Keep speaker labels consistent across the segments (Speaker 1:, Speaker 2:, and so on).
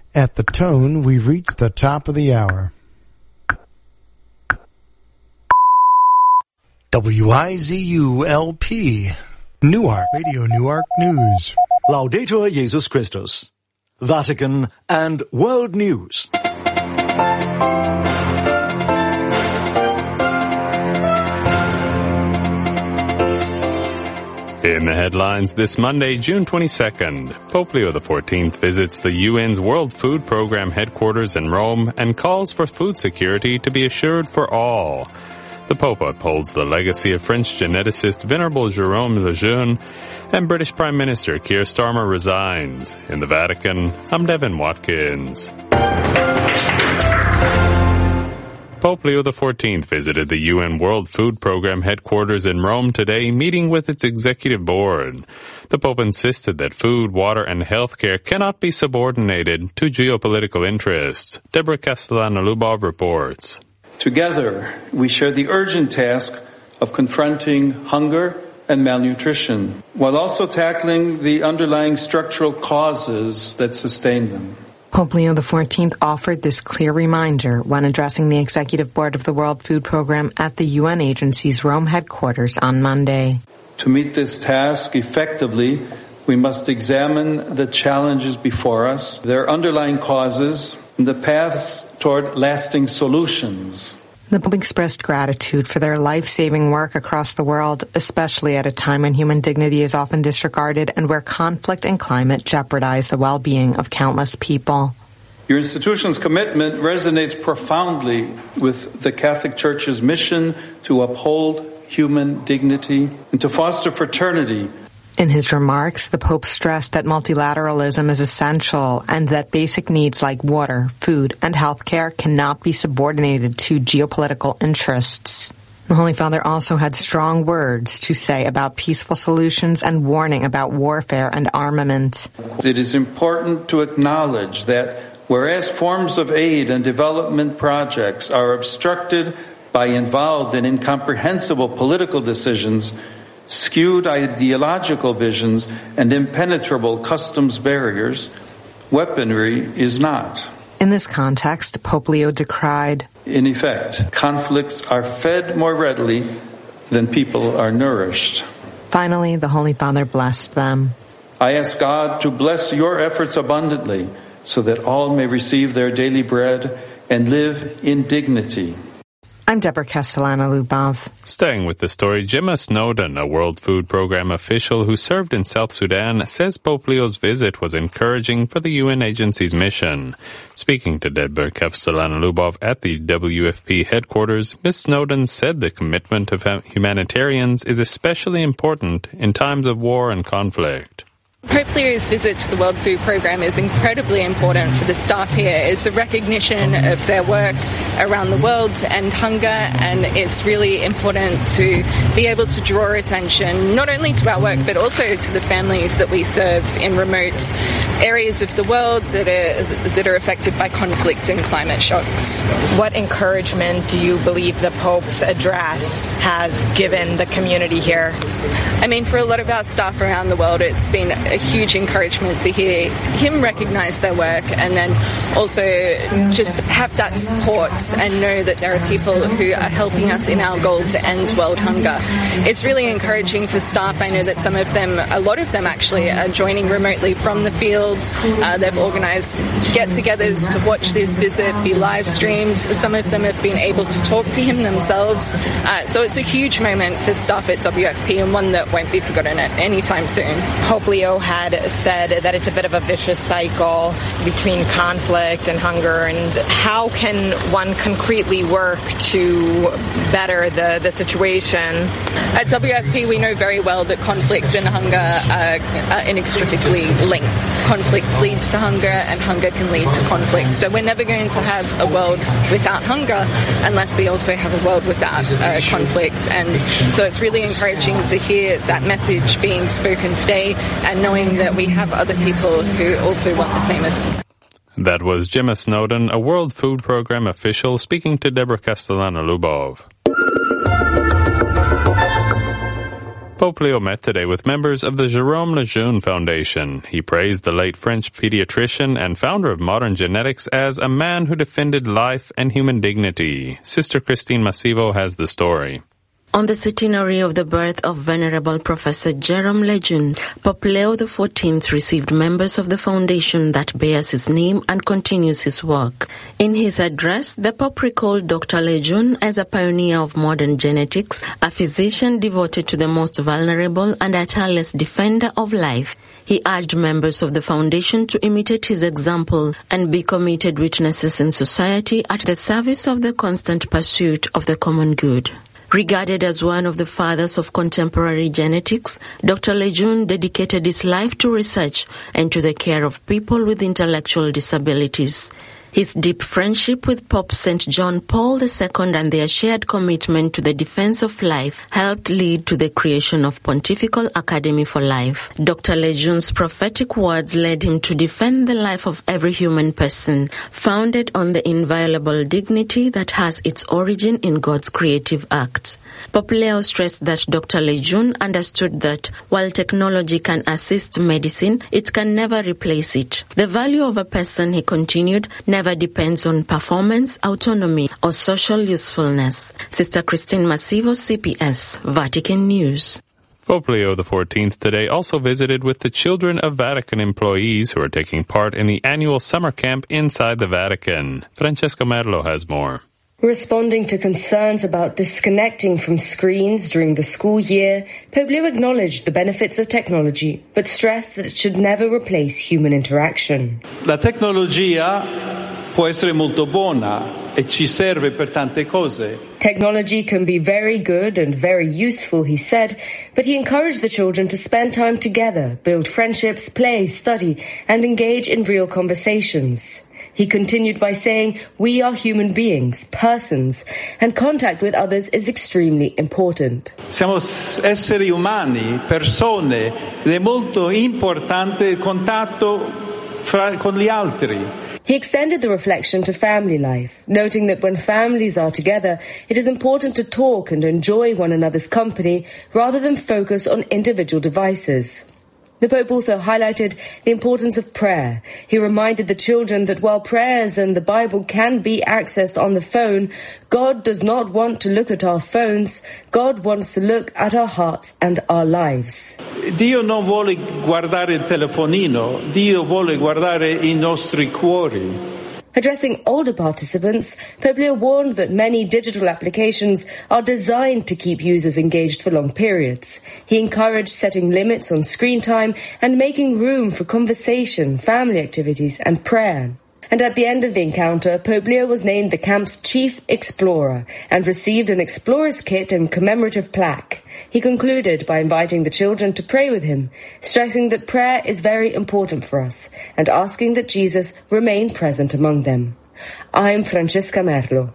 Speaker 1: At the tone, we've reached the top of the hour. WIZU-LP, Newark, Radio Newark News.
Speaker 2: Laudetur Jesus Christus. Vatican and World News.
Speaker 3: In the headlines this Monday, June 22nd, Pope Leo XIV visits the UN's World Food Program headquarters in Rome and calls for food security to be assured for all. The Pope upholds the legacy of French geneticist Venerable Jérôme Lejeune, and British Prime Minister Keir Starmer resigns. In the Vatican, I'm Devin Watkins. Pope Leo XIV visited the UN World Food Program headquarters in Rome today, meeting with its executive board. The Pope insisted that food, water, and healthcare cannot be subordinated to geopolitical interests. Deborah Castellano-Lubov reports.
Speaker 4: Together, we share the urgent task of confronting hunger and malnutrition, while also tackling the underlying structural causes that sustain them.
Speaker 5: Pope Leo XIV offered this clear reminder when addressing the Executive Board of the World Food Program at the UN agency's Rome headquarters on Monday.
Speaker 4: To meet this task effectively, we must examine the challenges before us, their underlying causes, and the paths toward lasting solutions.
Speaker 5: The Pope expressed gratitude for their life-saving work across the world, especially at a time when human dignity is often disregarded and where conflict and climate jeopardize the well-being of countless people.
Speaker 4: Your institution's commitment resonates profoundly with the Catholic Church's mission to uphold human dignity and to foster fraternity.
Speaker 5: In his remarks, the Pope stressed that multilateralism is essential and that basic needs like water, food, and healthcare cannot be subordinated to geopolitical interests. The Holy Father also had strong words to say about peaceful solutions and warning about warfare and armament.
Speaker 4: It is important to acknowledge that whereas forms of aid and development projects are obstructed by involved and incomprehensible political decisions, skewed ideological visions, and impenetrable customs barriers, weaponry is not.
Speaker 5: In this context, Pope Leo decried,
Speaker 4: in effect, conflicts are fed more readily than people are nourished.
Speaker 5: Finally, the Holy Father blessed them.
Speaker 4: I ask God to bless your efforts abundantly so that all may receive their daily bread and live in dignity.
Speaker 5: I'm Deborah Castellano-Lubov.
Speaker 3: Staying with the story, Gemma Snowden, a World Food Program official who served in South Sudan, says Pope Leo's visit was encouraging for the UN agency's mission. Speaking to Deborah Castellano-Lubov at the WFP headquarters, Ms. Snowden said the commitment of humanitarians is especially important in times of war and conflict.
Speaker 6: Pope Leo's visit to the World Food Programme is incredibly important for the staff here. It's a recognition of their work around the world to end hunger, and it's really important to be able to draw attention not only to our work but also to the families that we serve in remote areas of the world that are affected by conflict and climate shocks.
Speaker 7: What encouragement do you believe the Pope's address has given the community here?
Speaker 6: I mean, for a lot of our staff around the world, it's been a huge encouragement to hear him recognise their work and then also just have that support and know that there are people who are helping us in our goal to end world hunger. It's really encouraging for staff. I know that some of them, a lot of them actually, are joining remotely from the field. They've organised get-togethers to watch this visit be live streamed. Some of them have been able to talk to him themselves. So it's a huge moment for staff at WFP and one that won't be forgotten at any time soon.
Speaker 7: Pope Leo had said that it's a bit of a vicious cycle between conflict and hunger, and how can one concretely work to better the situation?
Speaker 6: At WFP, we know very well that conflict and hunger are inextricably linked. Conflict leads to hunger, and hunger can lead to conflict. So we're never going to have a world without hunger unless we also have a world without conflict. And so it's really encouraging to hear that message being spoken today and knowing that we have other people who also want the same.
Speaker 3: That was Gemma Snowden, a World Food Program official, speaking to Deborah Castellano-Lubov. Pope Leo met today with members of the Jérôme Lejeune Foundation. He praised the late French pediatrician and founder of modern genetics as a man who defended life and human dignity. Sister Christine Massivo has the story.
Speaker 8: On the centenary of the birth of Venerable Professor Jérôme Lejeune, Pope Leo XIV received members of the foundation that bears his name and continues his work. In his address, the Pope recalled Dr. Lejeune as a pioneer of modern genetics, a physician devoted to the most vulnerable and a tireless defender of life. He urged members of the foundation to imitate his example and be committed witnesses in society at the service of the constant pursuit of the common good. Regarded as one of the fathers of contemporary genetics, Dr. Lejeune dedicated his life to research and to the care of people with intellectual disabilities. His deep friendship with Pope St. John Paul II and their shared commitment to the defense of life helped lead to the creation of Pontifical Academy for Life. Dr. Lejeune's prophetic words led him to defend the life of every human person, founded on the inviolable dignity that has its origin in God's creative acts. Pope Leo stressed that Dr. Lejeune understood that while technology can assist medicine, it can never replace it. The value of a person, he continued, never depends on performance, autonomy, or social usefulness. Sister Christine Massivo, CPS, Vatican News.
Speaker 3: Pope Leo XIV today also visited with the children of Vatican employees who are taking part in the annual summer camp inside the Vatican. Francesco Merlo has more.
Speaker 9: Responding to concerns about disconnecting from screens during the school year, Pope Leo acknowledged the benefits of technology, but stressed that it should never replace human interaction.
Speaker 4: La tecnologia può essere molto buona e ci serve per tante cose.
Speaker 9: Technology can be very good and very useful, he said, but he encouraged the children to spend time together, build friendships, play, study, and engage in real conversations. He continued by saying, we are human beings, persons, and contact with others is extremely important.
Speaker 4: Siamo esseri umani, persone, ed è molto importante il contatto con gli altri.
Speaker 9: He extended the reflection to family life, noting that when families are together, it is important to talk and enjoy one another's company rather than focus on individual devices. The Pope also highlighted the importance of prayer. He reminded the children that while prayers and the Bible can be accessed on the phone, God does not want to look at our phones. God wants to look at our hearts and our lives.
Speaker 4: Dio non vuole guardare il telefonino, Dio vuole guardare i nostri cuori.
Speaker 9: Addressing older participants, Pope Leo warned that many digital applications are designed to keep users engaged for long periods. He encouraged setting limits on screen time and making room for conversation, family activities, and prayer. And at the end of the encounter, Pope Leo was named the camp's chief explorer and received an explorer's kit and commemorative plaque. He concluded by inviting the children to pray with him, stressing that prayer is very important for us and asking that Jesus remain present among them. I'm Francesca Merlo.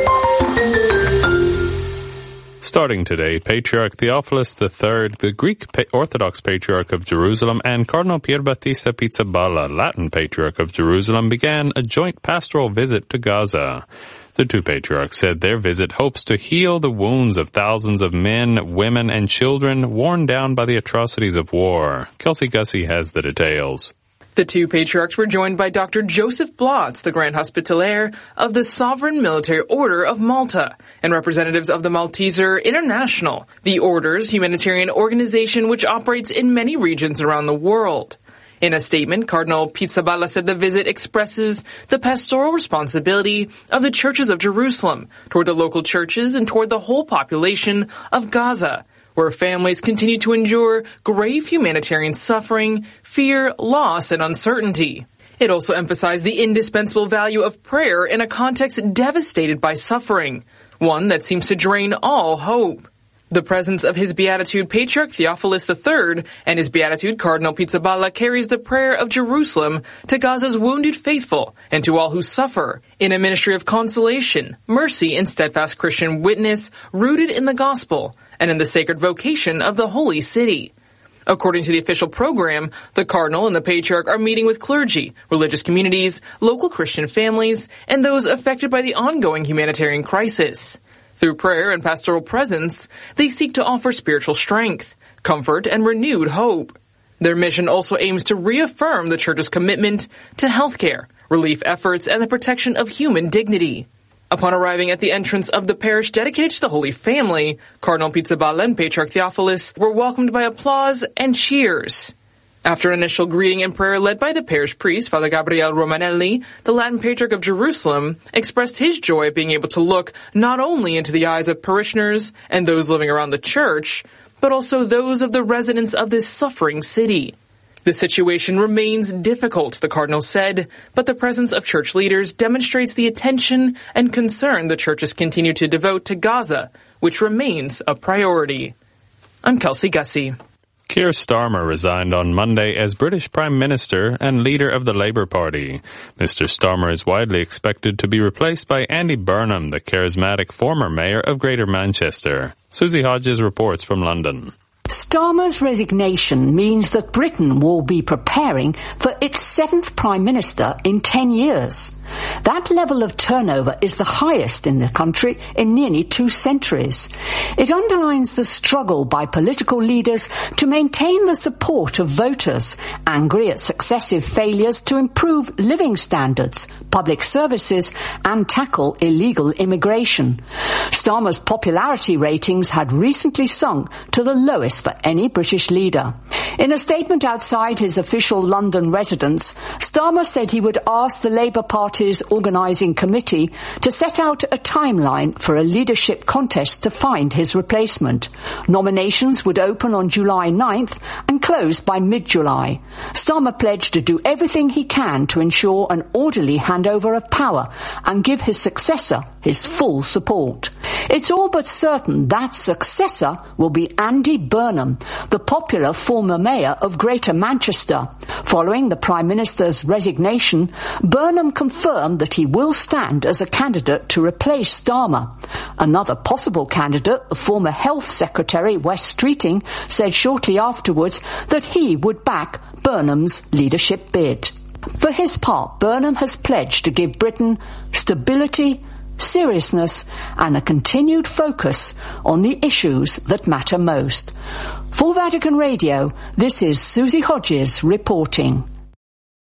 Speaker 3: Starting today, Patriarch Theophilus III, the Greek Orthodox Patriarch of Jerusalem, and Cardinal Pierbattista Pizzaballa, Latin Patriarch of Jerusalem, began a joint pastoral visit to Gaza. The two patriarchs said their visit hopes to heal the wounds of thousands of men, women, and children worn down by the atrocities of war. Kelsey Gussie has the details.
Speaker 10: The two patriarchs were joined by Dr. Joseph Blotz, the Grand Hospitalier of the Sovereign Military Order of Malta, and representatives of the Malteser International, the order's humanitarian organization which operates in many regions around the world. In a statement, Cardinal Pizzaballa said the visit expresses the pastoral responsibility of the churches of Jerusalem toward the local churches and toward the whole population of Gaza, where families continue to endure grave humanitarian suffering, fear, loss, and uncertainty. It also emphasized the indispensable value of prayer in a context devastated by suffering, one that seems to drain all hope. The presence of His Beatitude Patriarch Theophilus III and His Beatitude Cardinal Pizzaballa carries the prayer of Jerusalem to Gaza's wounded faithful and to all who suffer in a ministry of consolation, mercy, and steadfast Christian witness rooted in the gospel and in the sacred vocation of the Holy City. According to the official program, the Cardinal and the Patriarch are meeting with clergy, religious communities, local Christian families, and those affected by the ongoing humanitarian crisis. Through prayer and pastoral presence, they seek to offer spiritual strength, comfort, and renewed hope. Their mission also aims to reaffirm the Church's commitment to healthcare, relief efforts, and the protection of human dignity. Upon arriving at the entrance of the parish dedicated to the Holy Family, Cardinal Pizzaballa and Patriarch Theophilus were welcomed by applause and cheers. After an initial greeting and prayer led by the parish priest, Father Gabriel Romanelli, the Latin Patriarch of Jerusalem expressed his joy at being able to look not only into the eyes of parishioners and those living around the Church, but also those of the residents of this suffering city. The situation remains difficult, the Cardinal said, but the presence of Church leaders demonstrates the attention and concern the Churches continue to devote to Gaza, which remains a priority. I'm Kelsey Gussie.
Speaker 3: Keir Starmer resigned on Monday as British Prime Minister and leader of the Labour Party. Mr. Starmer is widely expected to be replaced by Andy Burnham, the charismatic former mayor of Greater Manchester. Susie Hodges reports from London.
Speaker 11: Starmer's resignation means that Britain will be preparing for its 7th Prime Minister in 10 years. That level of turnover is the highest in the country in nearly 2 centuries. It underlines the struggle by political leaders to maintain the support of voters, angry at successive failures to improve living standards, public services, and tackle illegal immigration. Starmer's popularity ratings had recently sunk to the lowest for any British leader. In a statement outside his official London residence, Starmer said he would ask the Labour Party's organising committee to set out a timeline for a leadership contest to find his replacement. Nominations would open on July 9th and close by mid-July. Starmer pledged to do everything he can to ensure an orderly handover of power and give his successor his full support. It's all but certain that successor will be Andy Burnham, the popular former mayor of Greater Manchester. Following the Prime Minister's resignation, Burnham confirmed that he will stand as a candidate to replace Starmer. Another possible candidate, the former Health Secretary Wes Streeting, said shortly afterwards that he would back Burnham's leadership bid. For his part, Burnham has pledged to give Britain stability, seriousness, and a continued focus on the issues that matter most. For Vatican Radio, this is Susie Hodges reporting.